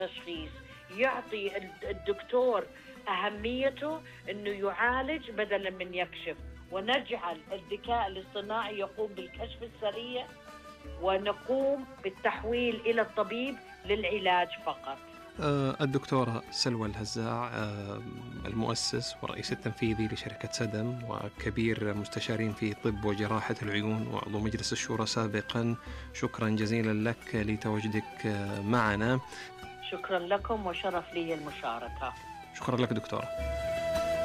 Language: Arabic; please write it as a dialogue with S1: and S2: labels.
S1: التشخيص، يعطي الدكتور أهميته أنه يعالج بدلا من يكشف، ونجعل الذكاء الاصطناعي يقوم بالكشف السريع، ونقوم بالتحويل إلى الطبيب للعلاج فقط.
S2: الدكتورة سلوى الهزاع، المؤسس والرئيس التنفيذي لشركة سدم وكبير مستشارين في طب وجراحة العيون وعضو مجلس الشورى سابقا، شكرا جزيلا لك لتواجدك معنا.
S1: شكرا لكم وشرف لي المشاركة.
S2: شكرا لك دكتورة.